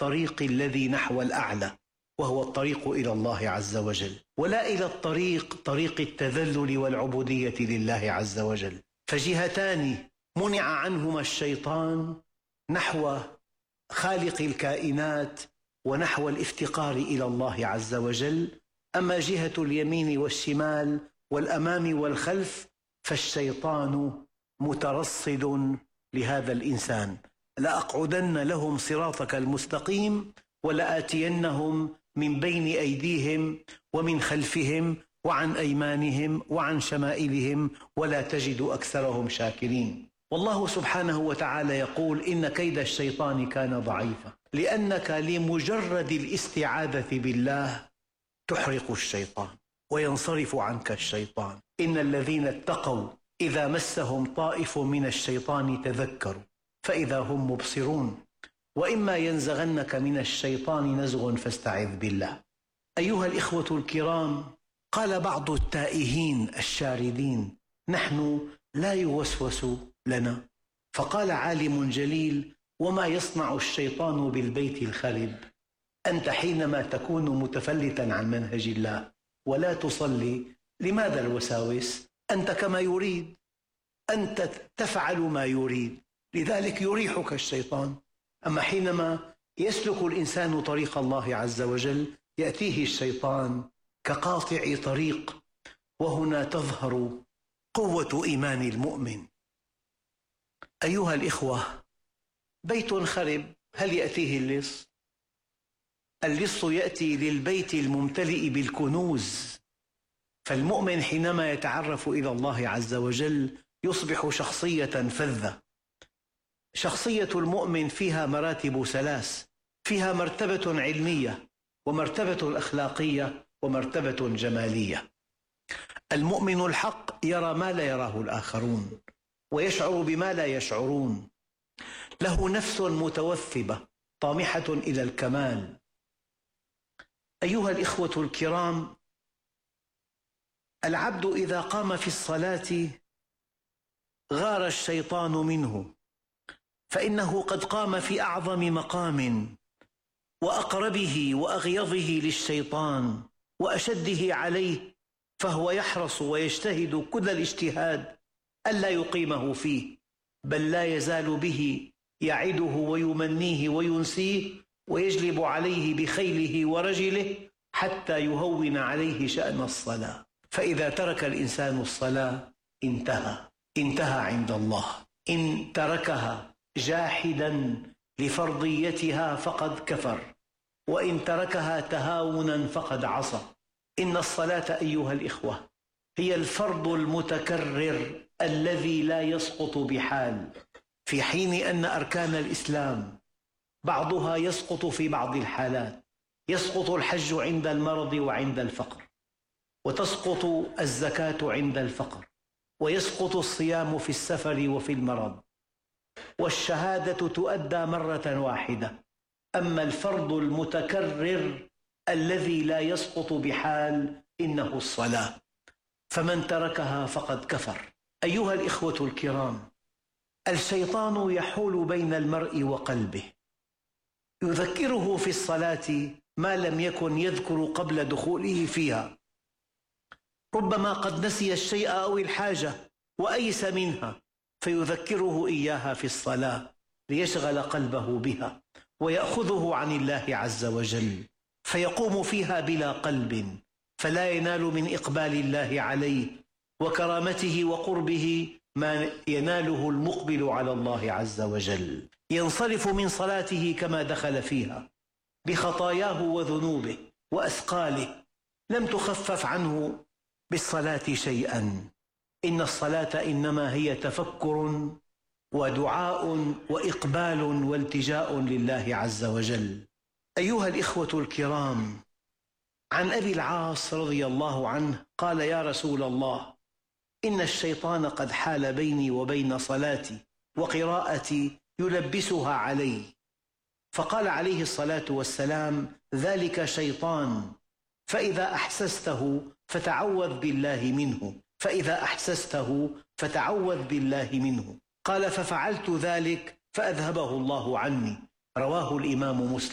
الطريق الذي نحو الأعلى، وهو الطريق إلى الله عز وجل، ولا إلى طريق التذلل والعبودية لله عز وجل. فجهتان منع عنهما الشيطان نحو خالق الكائنات ونحو الافتقار إلى الله عز وجل. أما جهة اليمين والشمال والأمام والخلف فالشيطان مترصد لهذا الإنسان. لأقعدن لهم صراطك المستقيم ولآتينهم من بين أيديهم ومن خلفهم وعن أيمانهم وعن شمائلهم ولا تجد أكثرهم شاكرين. والله سبحانه وتعالى يقول: إن كيد الشيطان كان ضعيفا، لأنك لمجرد الاستعاذة بالله تحرق الشيطان وينصرف عنك الشيطان. إن الذين اتقوا إذا مسهم طائف من الشيطان تذكروا فإذا هم مبصرون، وإما ينزغنك من الشيطان نزغ فاستعذ بالله. أيها الإخوة الكرام، قال بعض التائهين الشاردين: نحن لا يوسوس لنا. فقال عالم جليل: وما يصنع الشيطان بالبيت الخرب؟ أنت حينما تكون متفلتا عن منهج الله ولا تصلي، لماذا الوساوس؟ أنت كما يريد، أنت تفعل ما يريد، لذلك يريحك الشيطان. أما حينما يسلك الإنسان طريق الله عز وجل يأتيه الشيطان كقاطع طريق. وهنا تظهر قوة إيمان المؤمن. أيها الإخوة، بيت خرب هل يأتيه اللص؟ اللص يأتي للبيت الممتلئ بالكنوز. فالمؤمن حينما يتعرف إلى الله عز وجل يصبح شخصية فذة. شخصية المؤمن فيها مراتب ثلاث: فيها مرتبة علمية، ومرتبة أخلاقية، ومرتبة جمالية. المؤمن الحق يرى ما لا يراه الآخرون، ويشعر بما لا يشعرون. له نفس متوثبة طامحة إلى الكمال. أيها الإخوة الكرام، العبد إذا قام في الصلاة غار الشيطان منه، فإنه قد قام في أعظم مقام وأقربه وأغيظه للشيطان وأشده عليه، فهو يحرص ويجتهد كل الاجتهاد ألا يقيمه فيه، بل لا يزال به يعده ويمنيه وينسيه ويجلب عليه بخيله ورجله حتى يهون عليه شأن الصلاة. فإذا ترك الإنسان الصلاة انتهى عند الله. إن تركها جاحدا لفرضيتها فقد كفر، وإن تركها تهاونا فقد عصى. إن الصلاة أيها الإخوة هي الفرض المتكرر الذي لا يسقط بحال، في حين أن أركان الإسلام بعضها يسقط في بعض الحالات. يسقط الحج عند المرض وعند الفقر، وتسقط الزكاة عند الفقر، ويسقط الصيام في السفر وفي المرض، والشهادة تؤدى مرة واحدة. أما الفرض المتكرر الذي لا يسقط بحال إنه الصلاة، فمن تركها فقد كفر. أيها الإخوة الكرام، الشيطان يحول بين المرء وقلبه، يذكره في الصلاة ما لم يكن يذكر قبل دخوله فيها. ربما قد نسي الشيء أو الحاجة وأيس منها، فيذكره إياها في الصلاة ليشغل قلبه بها ويأخذه عن الله عز وجل، فيقوم فيها بلا قلب، فلا ينال من إقبال الله عليه وكرامته وقربه ما يناله المقبل على الله عز وجل. ينصرف من صلاته كما دخل فيها بخطاياه وذنوبه وأثقاله، لم تخفف عنه بالصلاة شيئا. إن الصلاة إنما هي تفكر ودعاء وإقبال والتجاء لله عز وجل. أيها الإخوة الكرام، عن أبي العاص رضي الله عنه قال: يا رسول الله، إن الشيطان قد حال بيني وبين صلاتي وقراءتي يلبسها علي. فقال عليه الصلاة والسلام: ذلك شيطان، فإذا أحسسته فتعوذ بالله منه، فإذا أحسسته فتعوذ بالله منه. قال: ففعلت ذلك فأذهبه الله عني. رواه الإمام مسلم.